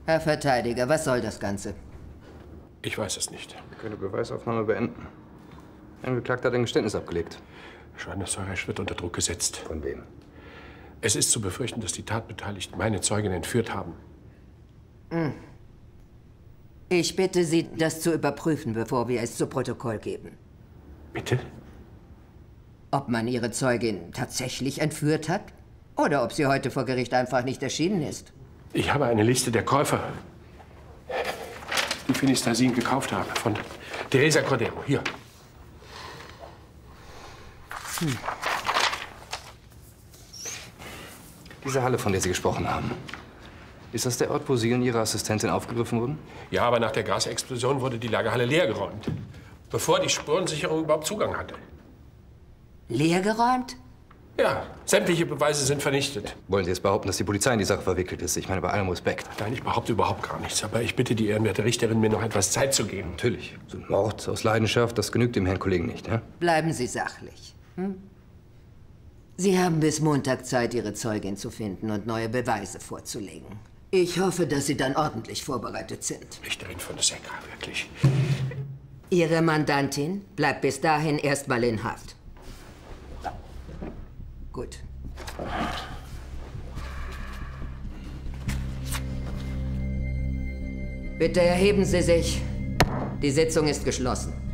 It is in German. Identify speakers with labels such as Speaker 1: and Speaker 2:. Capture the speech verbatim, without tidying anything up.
Speaker 1: Herr Verteidiger, was soll das Ganze?
Speaker 2: Ich weiß es nicht.
Speaker 3: Wir können die Beweisaufnahme beenden. Ein Angeklagter hat ein Geständnis abgelegt.
Speaker 2: Scheiner Soresh wird unter Druck gesetzt.
Speaker 3: Von wem?
Speaker 2: Es ist zu befürchten, dass die Tatbeteiligten meine Zeugin entführt haben.
Speaker 1: Hm. Ich bitte Sie, das zu überprüfen, bevor wir es zu Protokoll geben.
Speaker 2: Bitte?
Speaker 1: Ob man Ihre Zeugin tatsächlich entführt hat? Oder ob sie heute vor Gericht einfach nicht erschienen ist?
Speaker 2: Ich habe eine Liste der Käufer, die Phenistasin gekauft haben. Von Teresa Cordero. Hier.
Speaker 3: Hm. Diese Halle, von der Sie gesprochen haben. Ist das der Ort, wo Sie und Ihre Assistentin aufgegriffen wurden?
Speaker 2: Ja, aber nach der Gasexplosion wurde die Lagerhalle leergeräumt. Bevor die Spurensicherung überhaupt Zugang hatte.
Speaker 1: Leergeräumt?
Speaker 2: Ja, sämtliche Beweise sind vernichtet.
Speaker 3: Wollen Sie jetzt behaupten, dass die Polizei in die Sache verwickelt ist? Ich meine, bei allem Respekt.
Speaker 2: Nein, ich behaupte überhaupt gar nichts. Aber ich bitte die ehrenwerte Richterin, mir noch etwas Zeit zu geben.
Speaker 3: Natürlich. So ein Mord aus Leidenschaft, das genügt dem Herrn Kollegen nicht, ja?
Speaker 1: Bleiben Sie sachlich. Hm? Sie haben bis Montag Zeit, Ihre Zeugin zu finden und neue Beweise vorzulegen. Ich hoffe, dass Sie dann ordentlich vorbereitet sind.
Speaker 2: Richterin von Secca, wirklich.
Speaker 1: Ihre Mandantin bleibt bis dahin erstmal in Haft. Gut. Bitte erheben Sie sich. Die Sitzung ist geschlossen.